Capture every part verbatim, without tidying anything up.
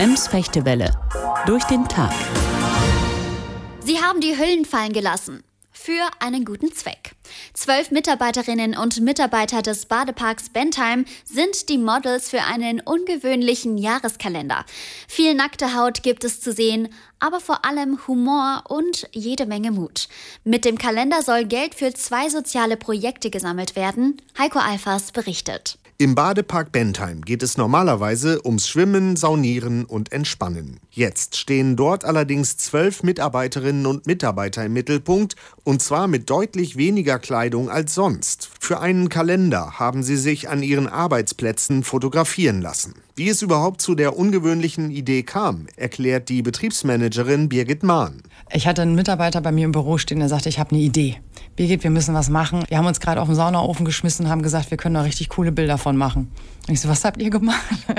Ems-Fechtewelle. Durch den Tag. Sie haben die Hüllen fallen gelassen. Für einen guten Zweck. Zwölf Mitarbeiterinnen und Mitarbeiter des Badeparks Bentheim sind die Models für einen ungewöhnlichen Jahreskalender. Viel nackte Haut gibt es zu sehen, aber vor allem Humor und jede Menge Mut. Mit dem Kalender soll Geld für zwei soziale Projekte gesammelt werden. Heiko Alfers berichtet. Im Badepark Bentheim geht es normalerweise ums Schwimmen, Saunieren und Entspannen. Jetzt stehen dort allerdings zwölf Mitarbeiterinnen und Mitarbeiter im Mittelpunkt, und zwar mit deutlich weniger Kleidung als sonst. Für einen Kalender haben sie sich an ihren Arbeitsplätzen fotografieren lassen. Wie es überhaupt zu der ungewöhnlichen Idee kam, erklärt die Betriebsmanagerin Birgit Mahn. Ich hatte einen Mitarbeiter bei mir im Büro stehen, der sagte, ich habe eine Idee. Birgit, wir müssen was machen. Wir haben uns gerade auf den Saunaofen geschmissen, haben gesagt, wir können da richtig coole Bilder von machen. Und ich so, was habt ihr gemacht?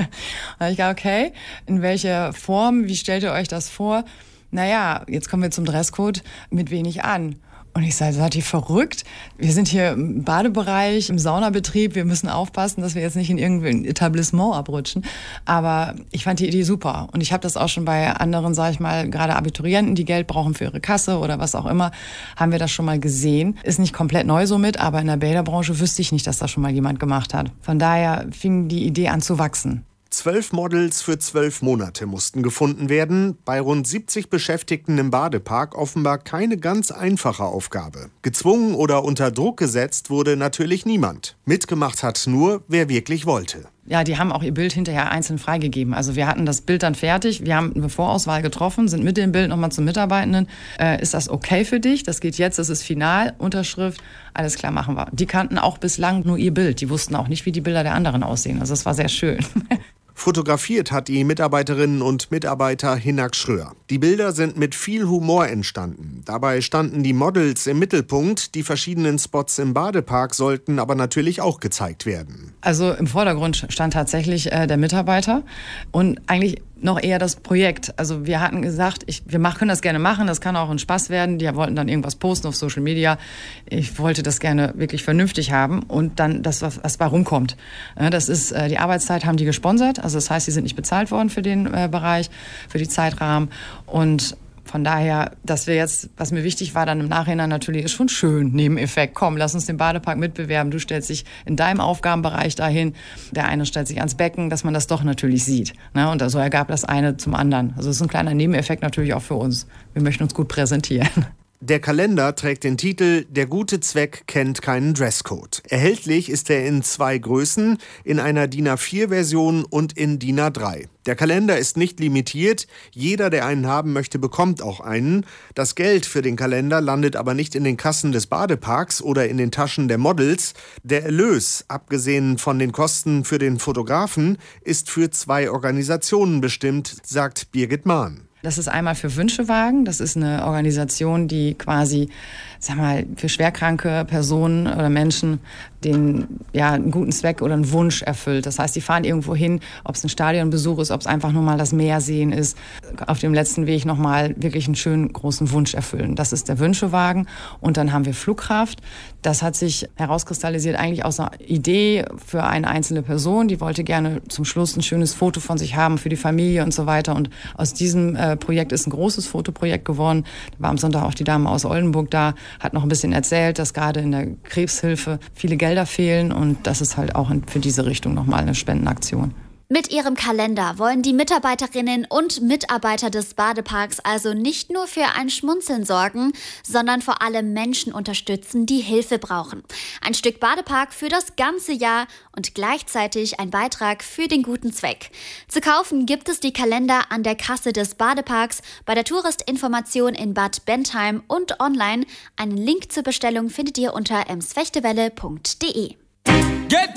Und ich gesagt, okay, in welcher Form, wie stellt ihr euch das vor? Naja, jetzt kommen wir zum Dresscode, mit wenig an. Und ich sage, seid ihr verrückt? Wir sind hier im Badebereich, im Saunabetrieb. Wir müssen aufpassen, dass wir jetzt nicht in irgendein Etablissement abrutschen. Aber ich fand die Idee super. Und ich habe das auch schon bei anderen, sage ich mal, gerade Abiturienten, die Geld brauchen für ihre Kasse oder was auch immer, haben wir das schon mal gesehen. Ist nicht komplett neu somit, aber in der Bäderbranche wüsste ich nicht, dass das schon mal jemand gemacht hat. Von daher fing die Idee an zu wachsen. Zwölf Models für zwölf Monate mussten gefunden werden. Bei rund siebzig Beschäftigten im Badepark offenbar keine ganz einfache Aufgabe. Gezwungen oder unter Druck gesetzt wurde natürlich niemand. Mitgemacht hat nur, wer wirklich wollte. Ja, die haben auch ihr Bild hinterher einzeln freigegeben. Also wir hatten das Bild dann fertig, wir haben eine Vorauswahl getroffen, sind mit dem Bild nochmal zum Mitarbeitenden. Äh, ist das okay für dich? Das geht jetzt, das ist final, Unterschrift, alles klar, machen wir. Die kannten auch bislang nur ihr Bild. Die wussten auch nicht, wie die Bilder der anderen aussehen. Also es war sehr schön. Fotografiert hat die Mitarbeiterinnen und Mitarbeiter Hinak Schröer. Die Bilder sind mit viel Humor entstanden. Dabei standen die Models im Mittelpunkt. Die verschiedenen Spots im Badepark sollten aber natürlich auch gezeigt werden. Also im Vordergrund stand tatsächlich äh, der Mitarbeiter und eigentlich noch eher das Projekt. Also wir hatten gesagt, ich, wir machen, können das gerne machen, das kann auch ein Spaß werden. Die wollten dann irgendwas posten auf Social Media. Ich wollte das gerne wirklich vernünftig haben und dann das, was bei rumkommt. Das ist, äh, die Arbeitszeit haben die gesponsert, also das heißt, sie sind nicht bezahlt worden für den äh, Bereich, für die Zeitrahmen und von daher, dass wir jetzt, was mir wichtig war, dann im Nachhinein natürlich, ist schon schön, Nebeneffekt. Komm, lass uns den Badepark mitbewerben. Du stellst dich in deinem Aufgabenbereich dahin. Der eine stellt sich ans Becken, dass man das doch natürlich sieht. Ne? Und so ergab das eine zum anderen. Also es ist ein kleiner Nebeneffekt natürlich auch für uns. Wir möchten uns gut präsentieren. Der Kalender trägt den Titel »Der gute Zweck kennt keinen Dresscode«. Erhältlich ist er in zwei Größen, in einer D I N A vier Version und in D I N A drei. Der Kalender ist nicht limitiert, jeder, der einen haben möchte, bekommt auch einen. Das Geld für den Kalender landet aber nicht in den Kassen des Badeparks oder in den Taschen der Models. Der Erlös, abgesehen von den Kosten für den Fotografen, ist für zwei Organisationen bestimmt, sagt Birgit Mahn. Das ist einmal für Wünschewagen. Das ist eine Organisation, die quasi, sag mal, für schwerkranke Personen oder Menschen den, ja, einen guten Zweck oder einen Wunsch erfüllt. Das heißt, die fahren irgendwo hin, ob es ein Stadionbesuch ist, ob es einfach nur mal das Meer sehen ist, auf dem letzten Weg nochmal wirklich einen schönen großen Wunsch erfüllen. Das ist der Wünschewagen. Und dann haben wir Flugkraft. Das hat sich herauskristallisiert eigentlich aus einer Idee für eine einzelne Person. Die wollte gerne zum Schluss ein schönes Foto von sich haben für die Familie und so weiter. Und aus diesem äh, Projekt ist ein großes Fotoprojekt geworden. Da war am Sonntag auch die Dame aus Oldenburg da, hat noch ein bisschen erzählt, dass gerade in der Krebshilfe viele Gelder fehlen und das ist halt auch für diese Richtung nochmal eine Spendenaktion. Mit ihrem Kalender wollen die Mitarbeiterinnen und Mitarbeiter des Badeparks also nicht nur für ein Schmunzeln sorgen, sondern vor allem Menschen unterstützen, die Hilfe brauchen. Ein Stück Badepark für das ganze Jahr und gleichzeitig ein Beitrag für den guten Zweck. Zu kaufen gibt es die Kalender an der Kasse des Badeparks, bei der Touristinformation in Bad Bentheim und online. Einen Link zur Bestellung findet ihr unter ems fechtewelle punkt de.